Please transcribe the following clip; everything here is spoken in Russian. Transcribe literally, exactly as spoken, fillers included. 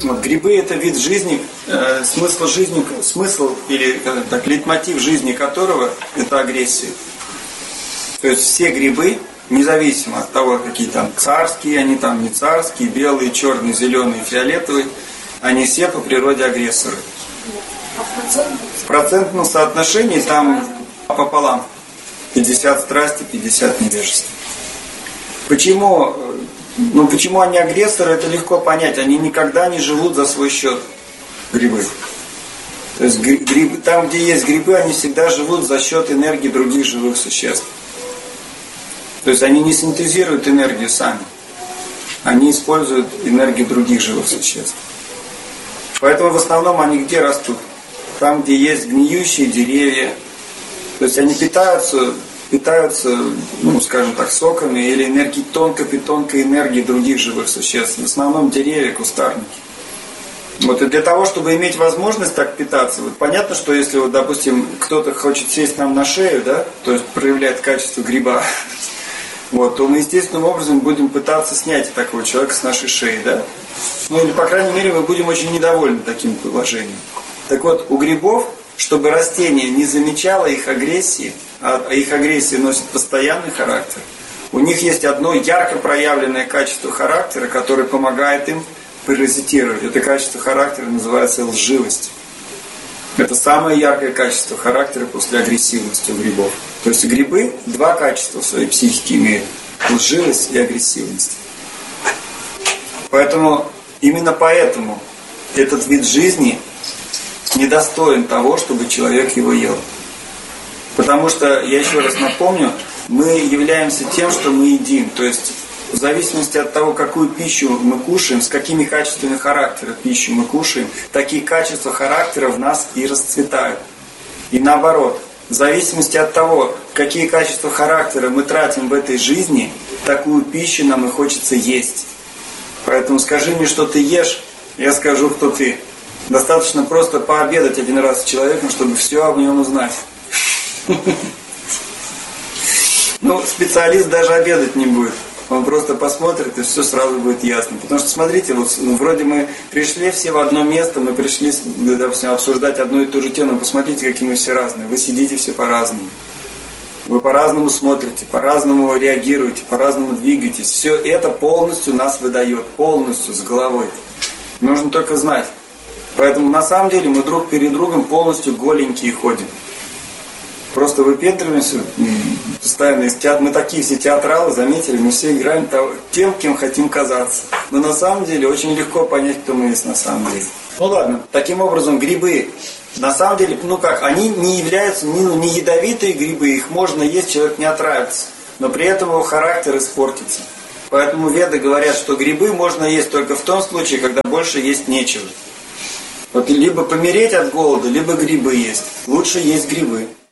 Вот, грибы – это вид жизни, э, смысл жизни, смысл или так, лейтмотив жизни которого – это агрессия. То есть все грибы, независимо от того, какие там царские, они там не царские, белые, черные, зеленые, фиолетовые, они все по природе агрессоры. В процентном соотношении там пополам. пятьдесят страсти, пятьдесят невежества. Почему? Ну, почему они агрессоры, это легко понять. Они никогда не живут за свой счет, грибы. То есть грибы, там, где есть грибы, они всегда живут за счет энергии других живых существ. То есть они не синтезируют энергию сами. Они используют энергию других живых существ. Поэтому в основном они где растут? Там, где есть гниющие деревья. То есть они питаются, питаются, ну, скажем так, соками или энергией, тонкой и тонкой энергией других живых существ. В основном деревья, кустарники. Вот, и для того, чтобы иметь возможность так питаться, вот понятно, что если, вот, допустим, кто-то хочет сесть нам на шею, да, то есть проявляет качество гриба, вот, то мы естественным образом будем пытаться снять такого человека с нашей шеи, да? Ну или, по крайней мере, мы будем очень недовольны таким положением. Так вот, у грибов, чтобы растение не замечало их агрессии, а их агрессия носит постоянный характер, у них есть одно ярко проявленное качество характера, которое помогает им паразитировать. Это качество характера называется лживость. Это самое яркое качество характера после агрессивности у грибов. То есть грибы два качества в своей психике имеют. Лживость и агрессивность. Поэтому, именно поэтому этот вид жизни недостоин того, чтобы человек его ел. Потому что, я еще раз напомню, мы являемся тем, что мы едим. То есть, в зависимости от того, какую пищу мы кушаем, с какими качествами характера пищу мы кушаем, такие качества характера в нас и расцветают. И наоборот, в зависимости от того, какие качества характера мы тратим в этой жизни, такую пищу нам и хочется есть. Поэтому скажи мне, что ты ешь, я скажу, кто ты. Достаточно просто пообедать один раз с человеком, чтобы все об нем узнать. Ну, специалист даже обедать не будет. Он просто посмотрит, и все сразу будет ясно. Потому что, смотрите, вот ну, вроде мы пришли все в одно место, мы пришли, допустим, обсуждать одну и ту же тему. Посмотрите, какие мы все разные. Вы сидите все по-разному. Вы по-разному смотрите, по-разному реагируете, по-разному двигаетесь. Все это полностью нас выдает, полностью, с головой. Нужно только знать. Поэтому, на самом деле, мы друг перед другом полностью голенькие ходим. Просто выпендриваемся постоянно. Мы такие все театралы, заметили, мы все играем тем, кем хотим казаться. Но на самом деле очень легко понять, кто мы есть на самом деле. Ну ладно, таким образом грибы, на самом деле, ну как, они не являются, не, не ядовитые грибы, их можно есть, человек не отравится. Но при этом его характер испортится. Поэтому веды говорят, что грибы можно есть только в том случае, когда больше есть нечего. Вот либо помереть от голода, либо грибы есть. Лучше есть грибы.